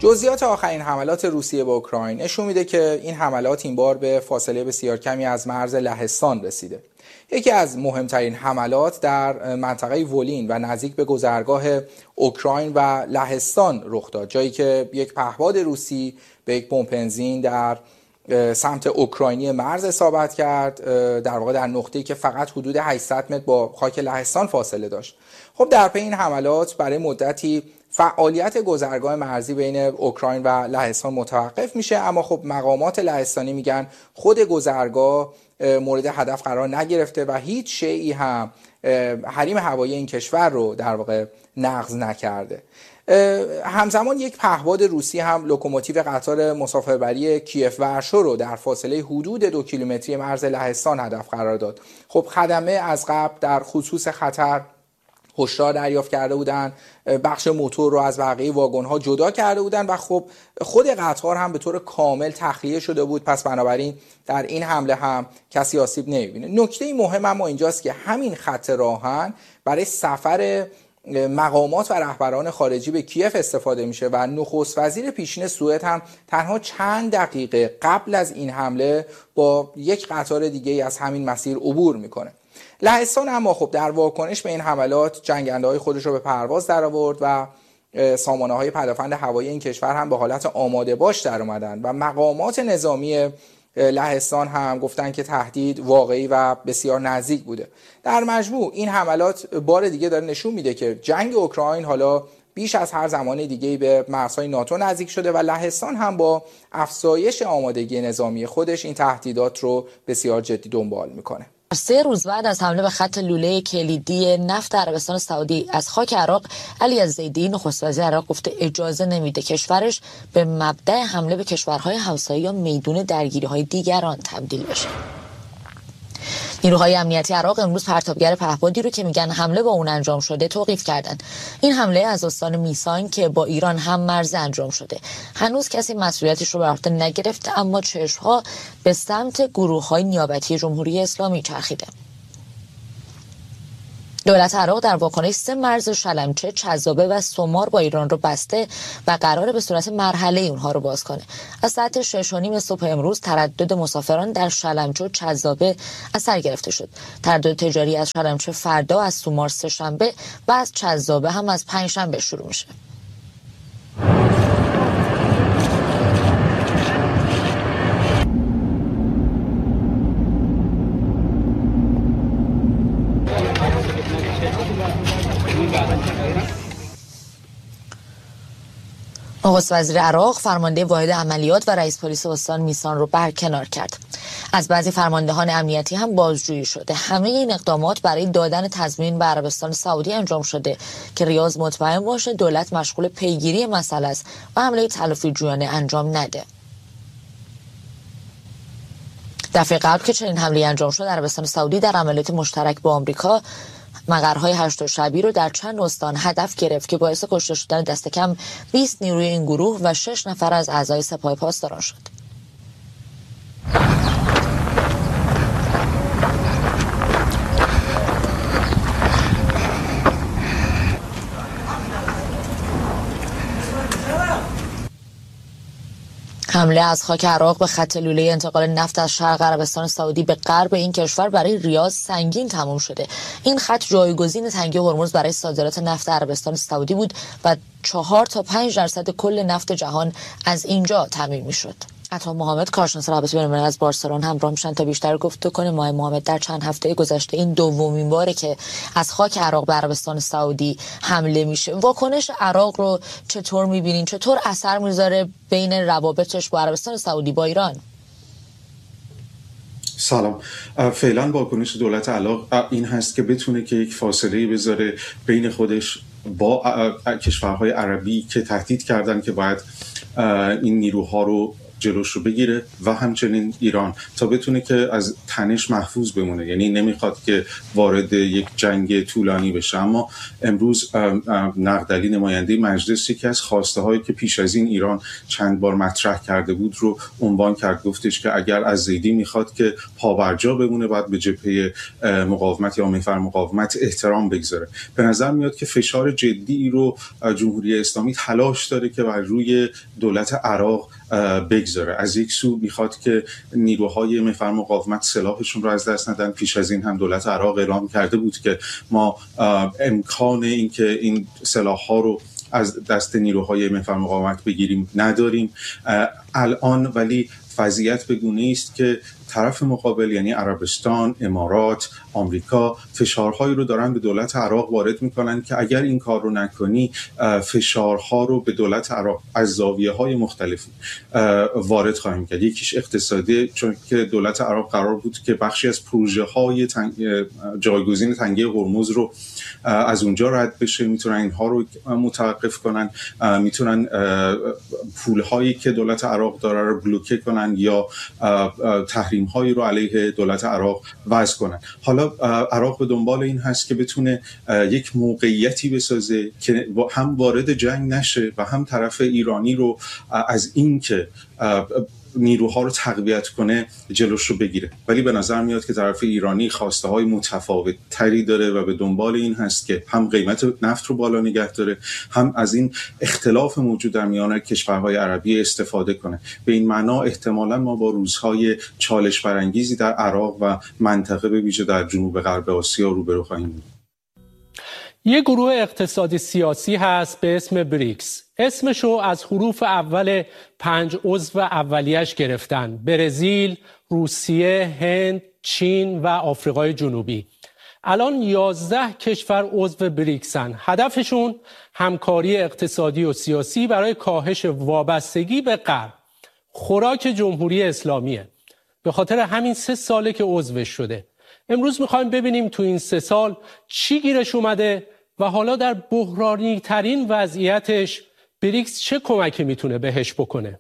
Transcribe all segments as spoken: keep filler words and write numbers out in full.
جزئیات آخرین حملات روسیه به اوکراین نشون میده که این حملات این بار به فاصله بسیار کمی از مرز لهستان رسیده. یکی از مهمترین حملات در منطقه ولین و نزدیک به گذرگاه اوکراین و لهستان رخ داد، جایی که یک پهپاد روسی به یک پمپ بنزین در سمت اوکراینی مرز اصابت کرد، در واقع در نقطه‌ای که فقط حدود هشتصد متر با خاک لهستان فاصله داشت. خب در پی این حملات برای مدتی فعالیت گذرگاه مرزی بین اوکراین و لهستان متوقف میشه، اما خب مقامات لهستانی میگن خود گذرگاه مورد هدف قرار نگرفته و هیچ شیئی هم حریم هوایی این کشور رو در واقع نقض نکرده. همزمان یک پهپاد روسی هم لوکوموتیو قطار مسافربری کیف ورشو رو در فاصله حدود دو کیلومتری مرز لهستان هدف قرار داد. خب خدمه از قبل در خصوص خطر هشدار دریافت کرده بودن، بخش موتور رو از بقیه واگن‌ها جدا کرده بودن و خب خود قطار هم به طور کامل تخلیه شده بود، پس بنابراین در این حمله هم کسی آسیب نمی‌بینه. نکته مهم اما اینجاست که همین خط راهن برای سفر مقامات و رهبران خارجی به کیف استفاده میشه و نخست وزیر پیشین سوئد هم تنها چند دقیقه قبل از این حمله با یک قطار دیگه از همین مسیر عبور میکنه. لهستان اما خب در واکنش به این حملات جنگنده‌های خودش رو به پرواز درآورد و سامانه‌های پدافند هوایی این کشور هم به حالت آماده باش در اومدن و مقامات نظامی لهستان هم گفتن که تهدید واقعی و بسیار نزدیک بوده. در مجموع این حملات بار دیگه داره نشون میده که جنگ اوکراین حالا بیش از هر زمان دیگه‌ای به مرزهای ناتو نزدیک شده و لهستان هم با افزایش آمادگی نظامی خودش این تهدیدات رو بسیار جدی دنبال میکنه. سه روز بعد از حمله به خط لوله کلیدی نفت عربستان سعودی از خاک عراق، علی الزیدی نخست وزیر عراق گفته اجازه نمیده کشورش به مبدأ حمله به کشورهای همسایه یا میدون درگیری‌های دیگران تبدیل بشه. نیروهای امنیتی عراق امروز پرتابگر پهپادی رو که میگن حمله با اون انجام شده توقیف کردن. این حمله از استان میسان که با ایران هم مرز انجام شده. هنوز کسی مسئولیتش رو بر عهده نگرفته، اما چشم‌ها به سمت گروه‌های نیابتی جمهوری اسلامی چرخیده. دولت عراق در واکنش سه مرز شلمچه، چذابه و سمار با ایران رو بسته و قراره به صورت مرحله اونها رو باز کنه. از ساعت شش و نیم صبح امروز تردد مسافران در شلمچه و چذابه از سر گرفته شد. تردد تجاری از شلمچه فردا، از سمار سه‌شنبه و از چذابه هم از پنجشنبه شروع میشه. نخست وزیر عراق فرمانده واحد عملیات و رئیس پلیس استان میسان رو برکنار کرد. از بعضی فرماندهان امنیتی هم بازجویی شده. همه این اقدامات برای دادن تضمین به عربستان سعودی انجام شده که ریاض مطمئن باشه دولت مشغول پیگیری مسئله است و حمله تلافی جویانه انجام نده. دفعه قبل که چنین حمله انجام شد، عربستان سعودی در عملیات مشترک با آمریکا مقرهای هشت شبی رو در چند استان هدف گرفت که باعث کشته شدن دست کم بیست نیروی این گروه و شش نفر از اعضای سپاه پاسداران شد. حمله از خاک عراق به خط لوله انتقال نفت از شرق عربستان سعودی به غرب این کشور برای ریاض سنگین تمام شده. این خط جایگزین تنگه هرمز برای صادرات نفت عربستان سعودی بود و چهار تا پنج درصد کل نفت جهان از اینجا تامین میشد. عطا محمد کارشناس روابط بین‌المللی از بارسلون همراه میشن تا بیشتر گفتگو کنه. ماه محمد، در چند هفته گذشته این دومین باره که از خاک عراق به عربستان سعودی حمله میشه. واکنش عراق رو چطور میبینین؟ چطور اثر میذاره بین روابطش با عربستان سعودی با ایران؟ سلام. فعلا واکنش دولت عراق این هست که بتونه که یک فاصله بذاره بین خودش با کشورهای عربی که تهدید کردن که باید این نیروها رو جلوش رو بگیره و همچنین ایران تا بتونه که از تنش محفوظ بمونه. یعنی نمیخواد که وارد یک جنگ طولانی بشه. اما امروز نقدلی نماینده مجلس یکی از خواسته هایی که پیش از این ایران چند بار مطرح کرده بود رو عنوان کرد، گفتش که اگر از زیدی میخواد که پابرجا بمونه باید به جبهه مقاومت یا محور مقاومت احترام بگذاره. به نظر میاد که فشار جدی رو جمهوری اسلامی تلاش داره که بر روی دولت عراق بگذاره. از یک سو میخواد که نیروهای محور مقاومت سلاحشون رو از دست ندن. پیش از این هم دولت عراق اعلام کرده بود که ما امکان این که این سلاح‌ها رو از دست نیروهای محور مقاومت بگیریم نداریم. الان ولی وضعیت به گونه‌ای است که طرف مقابل یعنی عربستان، امارات، آمریکا فشارهایی رو دارن به دولت عراق وارد میکنن که اگر این کار رو نکنی فشارها رو به دولت عراق از زاویه‌های مختلفی وارد خواهیم کرد. یکیش اقتصادی، چون که دولت عراق قرار بود که بخشی از پروژه‌های تنگ... جایگزین تنگه هرمز رو از اونجا رد بشه، میتونن اینها رو متوقف کنن، میتونن پولهایی که دولت عراق داره رو بلوکه کنن یا تحریم هایی رو علیه دولت عراق وضع کنن. حالا عراق به دنبال این هست که بتونه یک موقعیتی بسازه که هم وارد جنگ نشه و هم طرف ایرانی رو از این که نیروها رو تقویت کنه جلوش رو بگیره. ولی به نظر میاد که طرف ایرانی خواسته های متفاوت تری داره و به دنبال این هست که هم قیمت نفت رو بالا نگه داره، هم از این اختلاف موجود در میان کشورهای عربی استفاده کنه. به این معنا احتمالاً ما با روزهای چالش برانگیزی در عراق و منطقه به ویژه در جنوب غرب آسیا روبرو خواهیم بود. یه گروه اقتصادی سیاسی هست به اسم بریکس. اسمشو از حروف اول پنج عضو اولیش گرفتن: برزیل، روسیه، هند، چین و آفریقای جنوبی. الان یازده کشور عضو بریکسن. هدفشون همکاری اقتصادی و سیاسی برای کاهش وابستگی به غرب. خوراک جمهوری اسلامیه. به خاطر همین سه ساله که عضوش شده. امروز میخوایم ببینیم تو این سه سال چی گیرش اومده و حالا در بحرانی ترین وضعیتش بریکس چه کمکی میتونه بهش بکنه.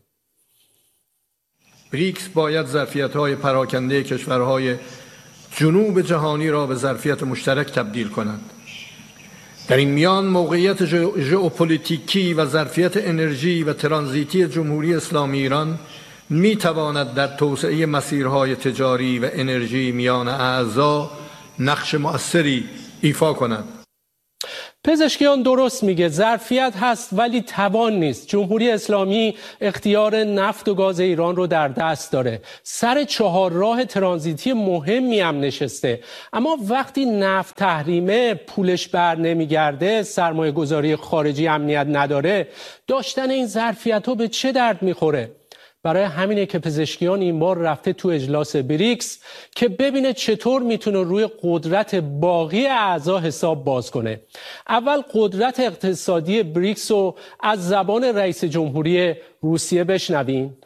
بریکس باید ظرفیت‌های پراکنده کشورهای جنوب جهانی را به ظرفیت مشترک تبدیل کنند. در این میان موقعیت ژئوپلیتیکی و ظرفیت انرژی و ترانزیتی جمهوری اسلامی ایران می تواند در توسعه مسیرهای تجاری و انرژی میان اعضا نقش مؤثری ایفا کند. پزشکیان درست میگه، ظرفیت هست ولی توان نیست. جمهوری اسلامی اختیار نفت و گاز ایران رو در دست داره. سر چهار راه ترانزیتی مهمی هم نشسته. اما وقتی نفت تحریمه، پولش بر نمیگرده، سرمایه گذاری خارجی امنیت نداره، داشتن این ظرفیت ها به چه درد میخوره؟ برای همینه که پزشکیان این بار رفته تو اجلاس بریکس که ببینه چطور میتونه روی قدرت باقی اعضا حساب باز کنه. اول قدرت اقتصادی بریکس رو از زبان رئیس جمهوری روسیه بشنویم.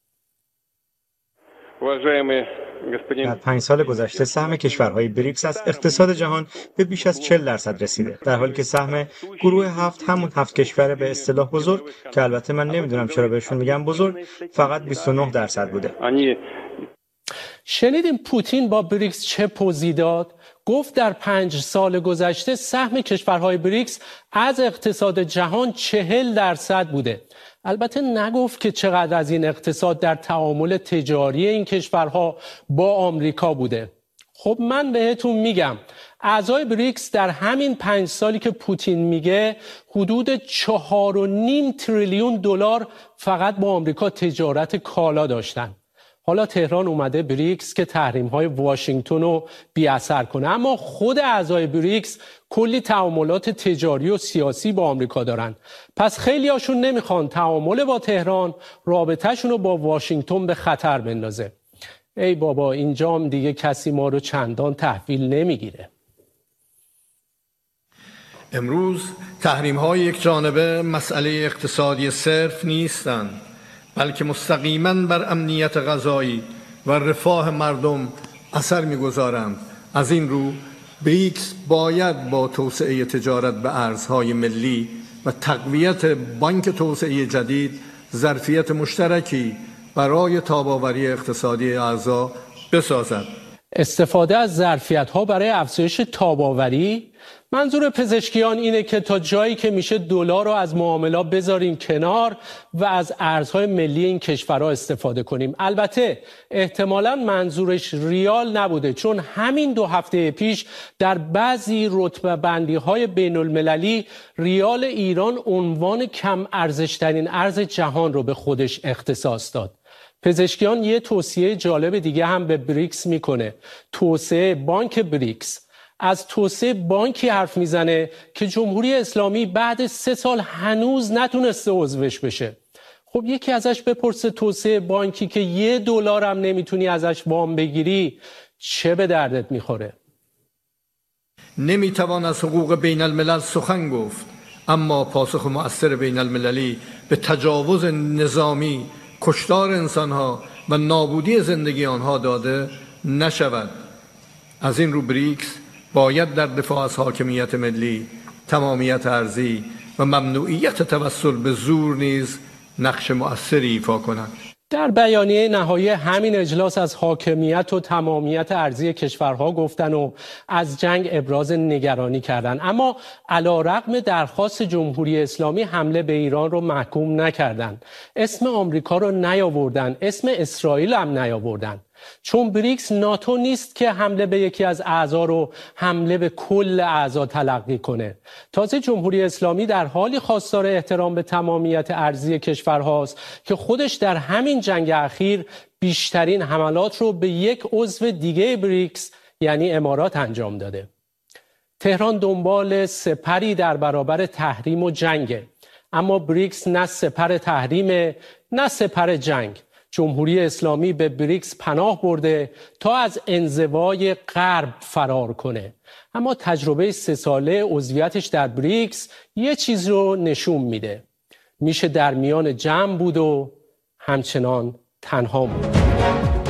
در پنج سال گذشته سهم کشورهای بریکس از اقتصاد جهان به بیش از چهل درصد رسیده، در حالی که سهم گروه هفت، همون هفت کشور به اصطلاح بزرگ که البته من نمیدونم چرا بهشون میگم بزرگ، فقط بیست و نه درصد بوده. شنیدیم پوتین با بریکس چه پوزی داد؟ گفت در پنج سال گذشته سهم کشورهای بریکس از اقتصاد جهان چهل درصد بوده. البته نگفت که چقدر از این اقتصاد در تعامل تجاری این کشورها با آمریکا بوده. خب من بهتون میگم اعضای بریکس در همین پنج سالی که پوتین میگه حدود چهار و نیم تریلیون دلار فقط با آمریکا تجارت کالا داشتن. حالا تهران اومده بریکس که تحریم‌های واشنگتن رو بی‌اثر کنه، اما خود اعضای بریکس کلی تعاملات تجاری و سیاسی با آمریکا دارن. پس خیلی هاشون نمیخوان تعامل با تهران رابطه‌شون رو با واشنگتن به خطر بندازه. ای بابا، اینجا هم دیگه کسی ما رو چندان تحویل نمیگیره. امروز تحریم‌های یک جانبه مسئله اقتصادی صرف نیستند، بلکه مستقیما بر امنیت غذایی و رفاه مردم اثر می‌گذارند. از این رو بریکس باید با توسعه تجارت به ارزهای ملی و تقویت بانک توسعه جدید ظرفیت مشترکی برای تاب‌آوری اقتصادی اعضا بسازد. استفاده از ظرفیت‌ها برای افزایش تاب‌آوری؟ منظور پزشکیان اینه که تا جایی که میشه دلار رو از معاملات بذاریم کنار و از ارزهای ملی این کشورها استفاده کنیم. البته احتمالاً منظورش ریال نبوده، چون همین دو هفته پیش در بعضی رتبه بندی های بین المللی ریال ایران عنوان کم ارزشترین ارز جهان رو به خودش اختصاص داد. پزشکیان یه توصیه جالب دیگه هم به بریکس میکنه، توسعه بانک بریکس. از توسعه بانکی حرف میزنه که جمهوری اسلامی بعد سه سال هنوز نتونسته عضوش بشه. خب یکی ازش بپرسه توسعه بانکی که یه دلار هم نمیتونی ازش وام بگیری چه به دردت میخوره؟ نمیتوان از حقوق بین الملل سخن گفت اما پاسخ مؤثر بین المللی به تجاوز نظامی، کشتار انسانها و نابودی زندگی آنها داده نشود. از این رو بریکس باید در دفاع از حاکمیت ملی، تمامیت ارضی و ممنوعیت توسل به زور نیز نقش مؤثری ایفا کند. در بیانیه نهایی همین اجلاس از حاکمیت و تمامیت ارضی کشورها گفتن و از جنگ ابراز نگرانی کردن، اما علیرغم درخواست جمهوری اسلامی حمله به ایران رو محکوم نکردن. اسم آمریکا رو نیاوردن، اسم اسرائیل هم نیاوردن. چون بریکس ناتو نیست که حمله به یکی از اعضا رو حمله به کل اعضا تلقی کنه. تازه جمهوری اسلامی در حالی خواستار احترام به تمامیت ارضی کشورهاست که خودش در همین جنگ اخیر بیشترین حملات رو به یک عضو دیگه بریکس یعنی امارات انجام داده. تهران دنبال سپری در برابر تحریم و جنگه، اما بریکس نه سپر تحریم نه سپر جنگ. جمهوری اسلامی به بریکس پناه برده تا از انزوای غرب فرار کنه، اما تجربه سه ساله عضویتش در بریکس یه چیز رو نشون میده: میشه در میان جمع بود و همچنان تنها بود.